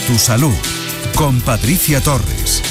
tu salud, con Patricia Torres.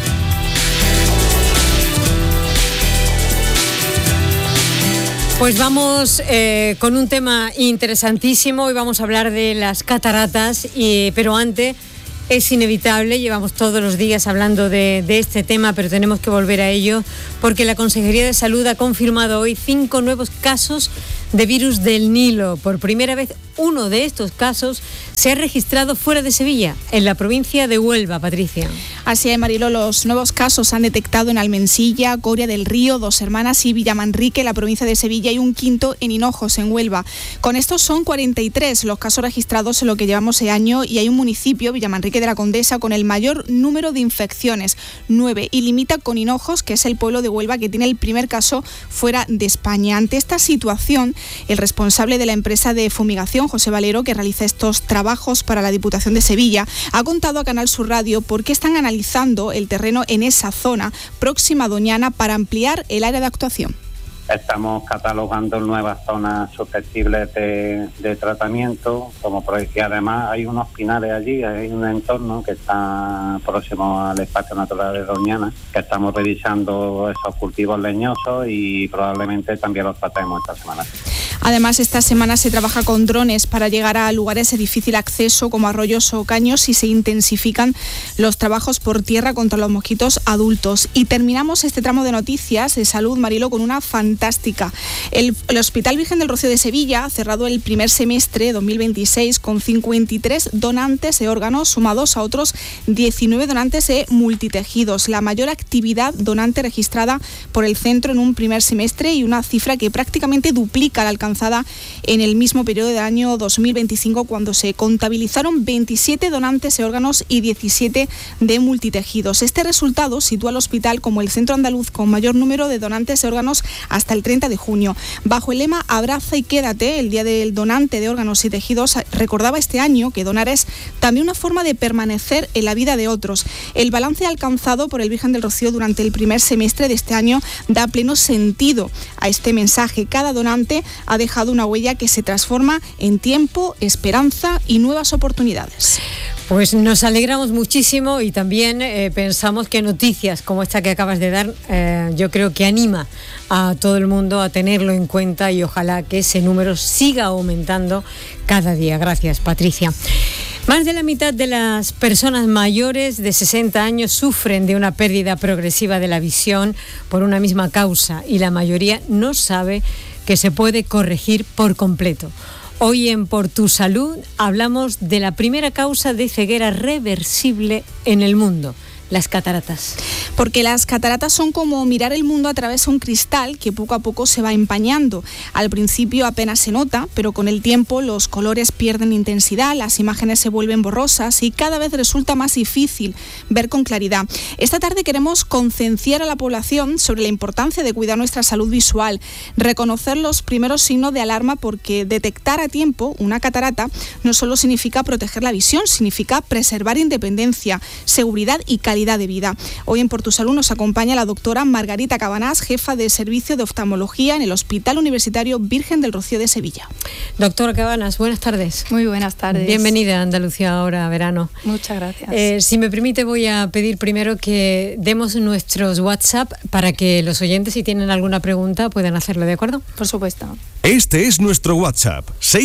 Pues vamos con un tema interesantísimo. Hoy vamos a hablar de las cataratas, pero antes es inevitable, llevamos todos los días hablando de este tema, pero tenemos que volver a ello porque la Consejería de Salud ha confirmado hoy 5 nuevos casos de virus del Nilo. Por primera vez, uno de estos casos se ha registrado fuera de Sevilla, en la provincia de Huelva, Patricia. Así es, Marilo, los nuevos casos se han detectado en Almensilla, Coria del Río, Dos Hermanas y Villamanrique, en la provincia de Sevilla, y un quinto en Hinojos, en Huelva. Con estos son 43 los casos registrados en lo que llevamos de año, y hay un municipio, Villamanrique de la Condesa, con el mayor número de infecciones, 9, y limita con Hinojos, que es el pueblo de Huelva que tiene el primer caso fuera de España. Ante esta situación, el responsable de la empresa de fumigación, José Valero, que realiza estos trabajos para la Diputación de Sevilla, ha contado a Canal Sur Radio por qué están analizando el terreno en esa zona próxima a Doñana para ampliar el área de actuación. Estamos catalogando nuevas zonas susceptibles de tratamiento, como por decir, además hay unos pinares allí, hay un entorno que está próximo al espacio natural de Doñana, que estamos revisando esos cultivos leñosos y probablemente también los tratemos esta semana. Además, esta semana se trabaja con drones para llegar a lugares de difícil acceso como arroyos o caños, y se intensifican los trabajos por tierra contra los mosquitos adultos. Y terminamos este tramo de noticias de salud, Marilo, con una fantástica. El Hospital Virgen del Rocío de Sevilla ha cerrado el primer semestre 2026 con 53 donantes de órganos, sumados a otros 19 donantes de multitejidos. La mayor actividad donante registrada por el centro en un primer semestre, y una cifra que prácticamente duplica la alcanzada en el mismo periodo del año 2025, cuando se contabilizaron 27 donantes de órganos y 17 de multitejidos. Este resultado sitúa al hospital como el centro andaluz con mayor número de donantes de órganos hasta el 30 de junio. Bajo el lema Abraza y quédate, el Día del Donante de Órganos y Tejidos recordaba este año que donar es también una forma de permanecer en la vida de otros. El balance alcanzado por el Virgen del Rocío durante el primer semestre de este año da pleno sentido a este mensaje. Cada donante ha dejado una huella que se transforma en tiempo, esperanza y nuevas oportunidades. Pues nos alegramos muchísimo, y también pensamos que noticias como esta que acabas de dar, yo creo que anima a todo el mundo a tenerlo en cuenta, y ojalá que ese número siga aumentando cada día. Gracias, Patricia. Más de la mitad de las personas mayores de 60 años sufren de una pérdida progresiva de la visión por una misma causa, y la mayoría no sabe que se puede corregir por completo. Hoy en Por tu Salud hablamos de la primera causa de ceguera reversible en el mundo: las cataratas. Porque las cataratas son como mirar el mundo a través de un cristal que poco a poco se va empañando. Al principio apenas se nota, pero con el tiempo los colores pierden intensidad, las imágenes se vuelven borrosas y cada vez resulta más difícil ver con claridad. Esta tarde queremos concienciar a la población sobre la importancia de cuidar nuestra salud visual, reconocer los primeros signos de alarma, porque detectar a tiempo una catarata no solo significa proteger la visión, significa preservar independencia, seguridad y calidad de vida. Hoy en Por tu Salud nos acompaña la doctora Margarita Cabanás, jefa de servicio de oftalmología en el Hospital Universitario Virgen del Rocío de Sevilla. Doctora Cabanás, buenas tardes. Muy buenas tardes. Bienvenida a Andalucía ahora, verano. Muchas gracias. Si me permite, voy a pedir primero que demos nuestros WhatsApp para que los oyentes, si tienen alguna pregunta, puedan hacerlo, ¿de acuerdo? Por supuesto. Este es nuestro WhatsApp: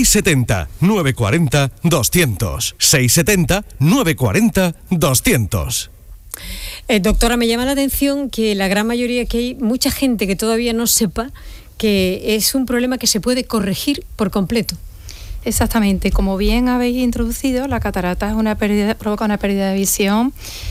670 940 200. 670 940 200. Doctora, me llama la atención que la gran mayoría, que hay mucha gente que todavía no sepa que es un problema que se puede corregir por completo. Exactamente, como bien habéis introducido, la catarata provoca una pérdida de visión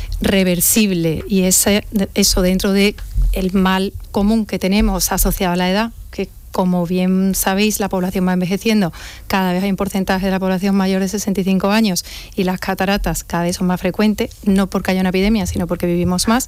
reversible, y eso dentro del mal común que tenemos asociado a la edad, que como bien sabéis, la población va envejeciendo, cada vez hay un porcentaje de la población mayor de 65 años y las cataratas cada vez son más frecuentes, no porque haya una epidemia, sino porque vivimos más.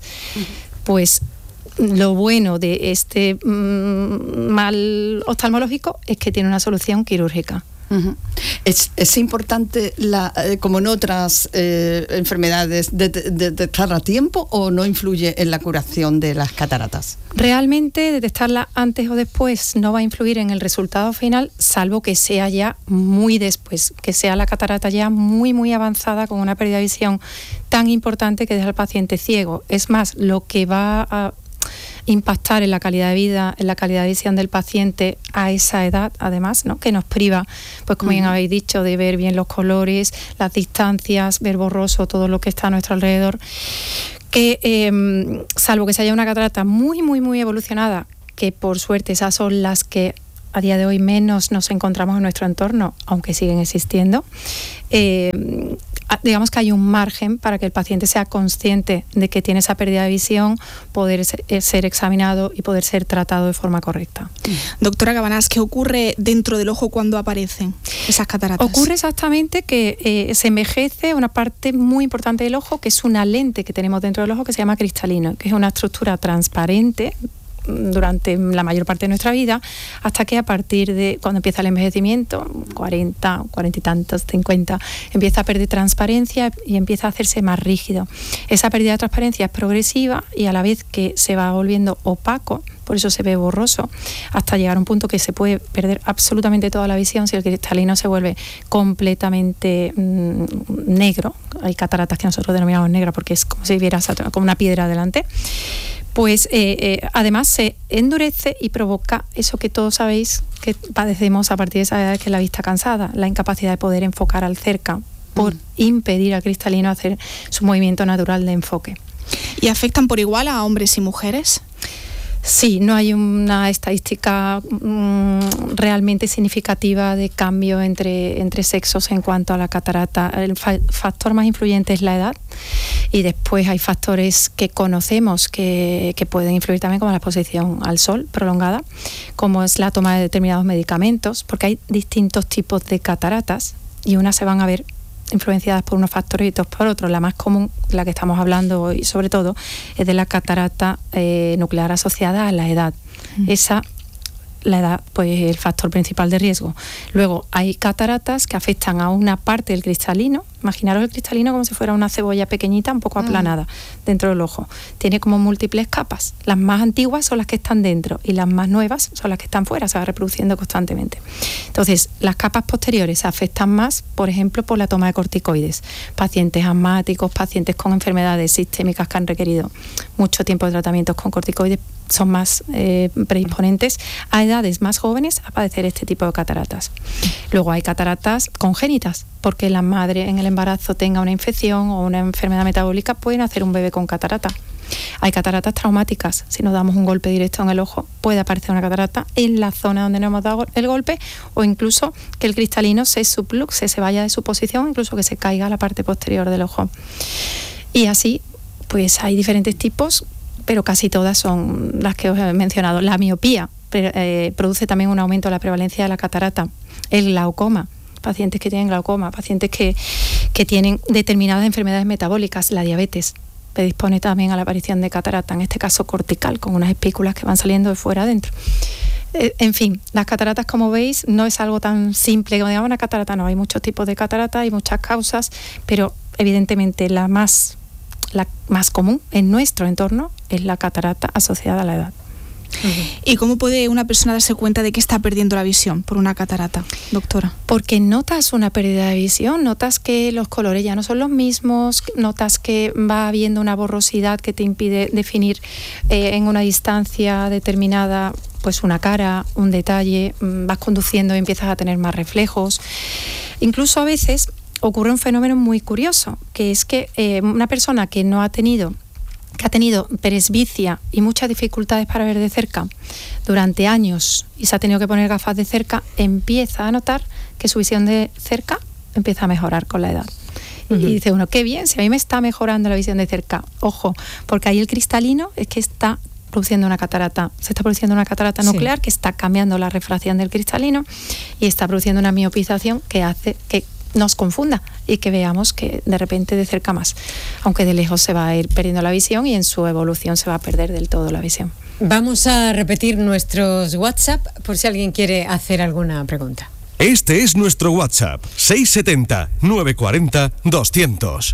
Pues lo bueno de este mal oftalmológico es que tiene una solución quirúrgica. Uh-huh. Es importante, como en otras enfermedades, detectarla a tiempo, o no influye en la curación de las cataratas? Realmente detectarla antes o después no va a influir en el resultado final, salvo que sea ya muy después, que sea la catarata ya muy muy avanzada, con una pérdida de visión tan importante que deja al paciente ciego. Es más, lo que va a impactar en la calidad de vida, en la calidad de visión del paciente a esa edad, además, ¿no? Que nos priva, pues como bien habéis dicho, de ver bien los colores, las distancias, ver borroso todo lo que está a nuestro alrededor, que salvo que se haya una catarata muy, muy, muy evolucionada, que por suerte esas son las que a día de hoy menos nos encontramos en nuestro entorno, aunque siguen existiendo, digamos que hay un margen para que el paciente sea consciente de que tiene esa pérdida de visión, poder ser examinado y poder ser tratado de forma correcta. Doctora Cabanás, ¿qué ocurre dentro del ojo cuando aparecen esas cataratas? Ocurre exactamente que se envejece una parte muy importante del ojo, que es una lente que tenemos dentro del ojo que se llama cristalino, que es una estructura transparente durante la mayor parte de nuestra vida, hasta que a partir de cuando empieza el envejecimiento, 40 y tantos, 50, empieza a perder transparencia y empieza a hacerse más rígido. Esa pérdida de transparencia es progresiva y a la vez que se va volviendo opaco, por eso se ve borroso, hasta llegar a un punto que se puede perder absolutamente toda la visión si el cristalino se vuelve completamente negro. Hay cataratas que nosotros denominamos negras porque es como si vieras como una piedra delante. Pues además se endurece y provoca eso que todos sabéis que padecemos a partir de esa edad, que es la vista cansada, la incapacidad de poder enfocar al cerca por impedir al cristalino hacer su movimiento natural de enfoque. ¿Y afectan por igual a hombres y mujeres? Sí, no hay una estadística realmente significativa de cambio entre sexos en cuanto a la catarata. El factor más influyente es la edad, y después hay factores que conocemos que pueden influir también, como la exposición al sol prolongada, como es la toma de determinados medicamentos, porque hay distintos tipos de cataratas y unas se van a ver influenciadas por unos factores y otros por otros. La más común, la que estamos hablando hoy sobre todo, es de la catarata nuclear asociada a la edad. La edad, pues, es el factor principal de riesgo. Luego hay cataratas que afectan a una parte del cristalino. Imaginaros el cristalino como si fuera una cebolla pequeñita, un poco aplanada dentro del ojo. Tiene como múltiples capas. Las más antiguas son las que están dentro y las más nuevas son las que están fuera, se va reproduciendo constantemente. Entonces, las capas posteriores se afectan más, por ejemplo, por la toma de corticoides. Pacientes asmáticos, pacientes con enfermedades sistémicas que han requerido mucho tiempo de tratamientos con corticoides, son más predisponentes a edades más jóvenes a padecer este tipo de cataratas. Luego hay cataratas congénitas, porque la madre en el embarazo tenga una infección o una enfermedad metabólica, pueden hacer un bebé con catarata. Hay cataratas traumáticas. Si nos damos un golpe directo en el ojo, puede aparecer una catarata en la zona donde nos hemos dado el golpe, o incluso que el cristalino se subluxe, se vaya de su posición, incluso que se caiga a la parte posterior del ojo. Y así, pues hay diferentes tipos, pero casi todas son las que os he mencionado. La miopía produce también un aumento de la prevalencia de la catarata. El glaucoma, pacientes que tienen glaucoma, pacientes que tienen determinadas enfermedades metabólicas. La diabetes predispone también a la aparición de catarata, en este caso cortical, con unas espículas que van saliendo de fuera adentro. En fin, las cataratas, como veis, no es algo tan simple como digamos una catarata, no, hay muchos tipos de catarata, hay muchas causas, pero evidentemente la más común en nuestro entorno es la catarata asociada a la edad. ¿Y cómo puede una persona darse cuenta de que está perdiendo la visión por una catarata, doctora? Porque notas una pérdida de visión, notas que los colores ya no son los mismos, notas que va habiendo una borrosidad que te impide definir en una distancia determinada pues una cara, un detalle, vas conduciendo y empiezas a tener más reflejos. Incluso a veces ocurre un fenómeno muy curioso, que es que una persona que ha tenido presbicia y muchas dificultades para ver de cerca durante años y se ha tenido que poner gafas de cerca, empieza a notar que su visión de cerca empieza a mejorar con la edad. Y dice uno, qué bien, si a mí me está mejorando la visión de cerca. Ojo, porque ahí el cristalino es que está produciendo una catarata, se está produciendo una catarata nuclear que está cambiando la refracción del cristalino y está produciendo una miopización que hace que nos confunda y que veamos que de repente de cerca más, aunque de lejos se va a ir perdiendo la visión y en su evolución se va a perder del todo la visión. Vamos a repetir nuestros WhatsApp por si alguien quiere hacer alguna pregunta. Este es nuestro WhatsApp, 670-940-200.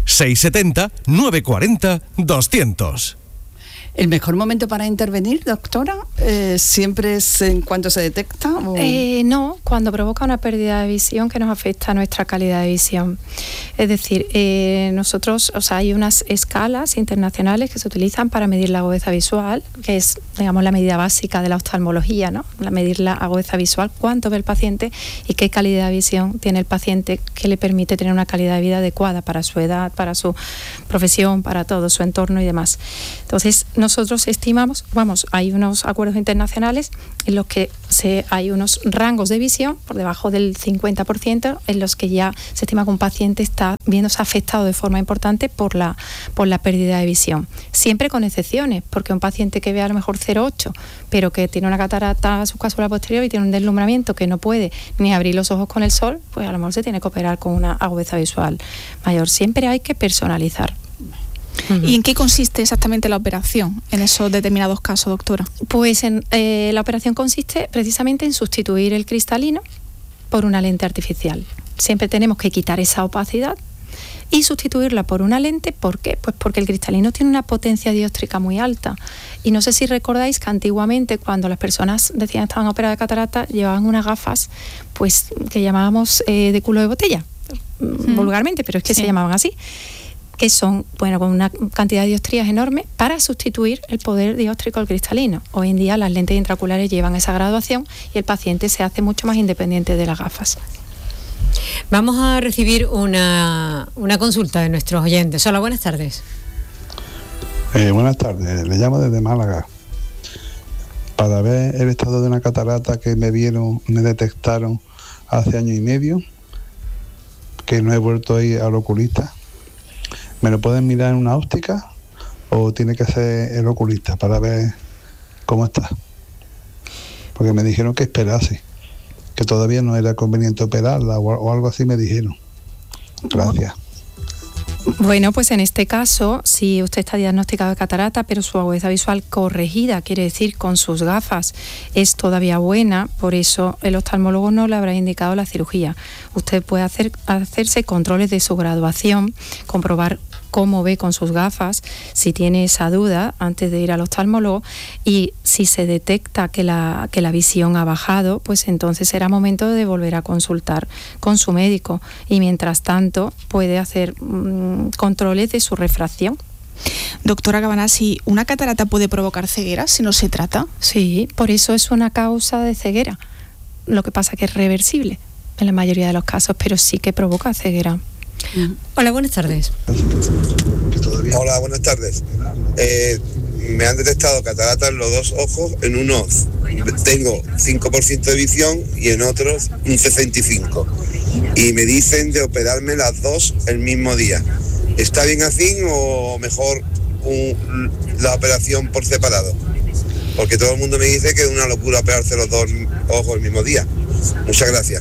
670-940-200. ¿El mejor momento para intervenir, doctora, siempre es en cuanto se detecta? No, cuando provoca una pérdida de visión que nos afecta a nuestra calidad de visión. Es decir, nosotros, hay unas escalas internacionales que se utilizan para medir la agudeza visual, que es, digamos, la medida básica de la oftalmología, ¿no? Medir la agudeza visual, cuánto ve el paciente y qué calidad de visión tiene el paciente que le permite tener una calidad de vida adecuada para su edad, para su profesión, para todo su entorno y demás. Entonces, nosotros estimamos, hay unos acuerdos internacionales en los que hay unos rangos de visión por debajo del 50% en los que ya se estima que un paciente está viéndose afectado de forma importante por la pérdida de visión. Siempre con excepciones, porque un paciente que ve a lo mejor 0,8, pero que tiene una catarata subcasular posterior y tiene un deslumbramiento que no puede ni abrir los ojos con el sol, pues a lo mejor se tiene que operar con una agudeza visual mayor. Siempre hay que personalizar. ¿Y en qué consiste exactamente la operación en esos determinados casos, doctora? Pues la operación consiste precisamente en sustituir el cristalino por una lente artificial. Siempre tenemos que quitar esa opacidad y sustituirla por una lente. ¿Por qué? Pues porque el cristalino tiene una potencia dióptrica muy alta. Y no sé si recordáis que antiguamente, cuando las personas decían que estaban operadas de catarata, llevaban unas gafas pues que llamábamos de culo de botella, vulgarmente, pero es que se llamaban así, que son, con una cantidad de dioptrías enorme para sustituir el poder dióptrico del cristalino. Hoy en día las lentes intraoculares llevan esa graduación y el paciente se hace mucho más independiente de las gafas. Vamos a recibir una consulta de nuestros oyentes. Hola, buenas tardes. Buenas tardes, le llamo desde Málaga para ver el estado de una catarata que me detectaron hace año y medio, que no he vuelto a ir al oculista. ¿Me lo pueden mirar en una óptica o tiene que ser el oculista para ver cómo está? Porque me dijeron que esperase, que todavía no era conveniente operarla o algo así me dijeron. Gracias. Bueno, pues en este caso, si usted está diagnosticado de catarata, pero su agudeza visual corregida, quiere decir con sus gafas, es todavía buena, por eso el oftalmólogo no le habrá indicado la cirugía. Usted puede hacerse controles de su graduación, comprobar cómo ve con sus gafas, si tiene esa duda antes de ir al oftalmólogo, y si se detecta que la visión ha bajado, pues entonces será momento de volver a consultar con su médico y mientras tanto puede hacer controles de su refracción. Doctora Cabanassi, ¿una catarata puede provocar ceguera si no se trata? Sí, por eso es una causa de ceguera. Lo que pasa es que es reversible en la mayoría de los casos, pero sí que provoca ceguera. Hola, buenas tardes. Hola, buenas tardes. Me han detectado cataratas en los dos ojos, en uno tengo 5% de visión y en otros un 65%. Y me dicen de operarme las dos el mismo día. ¿Está bien así o mejor la operación por separado? Porque todo el mundo me dice que es una locura operarse los dos ojos el mismo día. Muchas gracias.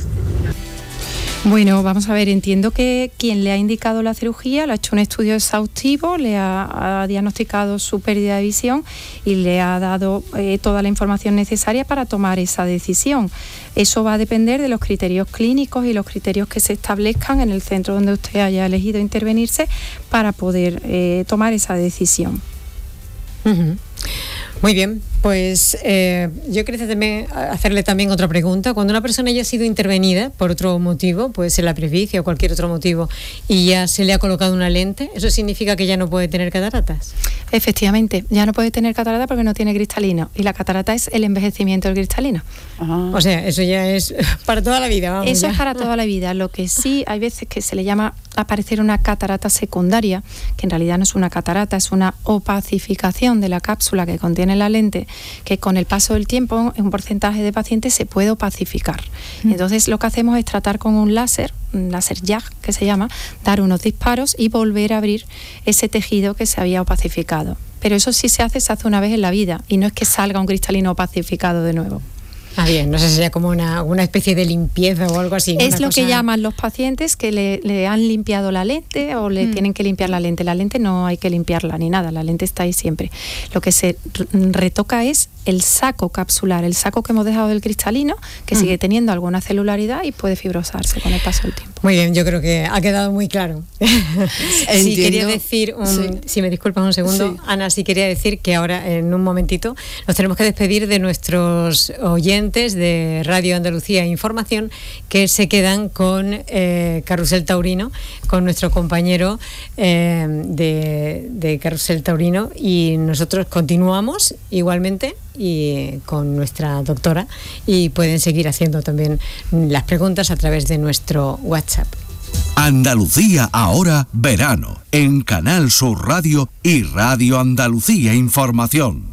Bueno, vamos a ver, entiendo que quien le ha indicado la cirugía le ha hecho un estudio exhaustivo, le ha diagnosticado su pérdida de visión y le ha dado toda la información necesaria para tomar esa decisión. Eso va a depender de los criterios clínicos y los criterios que se establezcan en el centro donde usted haya elegido intervenirse para poder tomar esa decisión. Uh-huh. Muy bien, pues yo quería hacerle también otra pregunta. Cuando una persona ya ha sido intervenida por otro motivo, puede ser la presbicia o cualquier otro motivo, y ya se le ha colocado una lente, ¿eso significa que ya no puede tener cataratas? Efectivamente, ya no puede tener catarata porque no tiene cristalino, y la catarata es el envejecimiento del cristalino. Ajá. O sea, eso ya es para toda la vida. Vamos, eso ya. Es para toda la vida. Lo que sí, hay veces que se le llama aparecer una catarata secundaria, que en realidad no es una catarata, es una opacificación de la cápsula que contiene la lente, que con el paso del tiempo en un porcentaje de pacientes se puede opacificar. Entonces lo que hacemos es tratar con un láser YAG que se llama, dar unos disparos y volver a abrir ese tejido que se había opacificado. Pero eso sí se hace una vez en la vida y no es que salga un cristalino opacificado de nuevo. Bien, no sé si sería como una especie de limpieza o algo así. Es lo que llaman los pacientes que le han limpiado la lente o le tienen que limpiar la lente. La lente no hay que limpiarla ni nada, la lente está ahí siempre. Lo que se retoca es el saco capsular, el saco que hemos dejado del cristalino, que sigue teniendo alguna celularidad y puede fibrosarse con el paso del tiempo. Muy bien, yo creo que ha quedado muy claro. Sí, quería decir, si me disculpas un segundo, Ana, sí quería decir que ahora, en un momentito, nos tenemos que despedir de nuestros oyentes de Radio Andalucía Información, que se quedan con Carrusel Taurino, con nuestro compañero de Carrusel Taurino, y nosotros continuamos igualmente y con nuestra doctora, y pueden seguir haciendo también las preguntas a través de nuestro WhatsApp. Andalucía ahora verano en Canal Sur Radio y Radio Andalucía Información.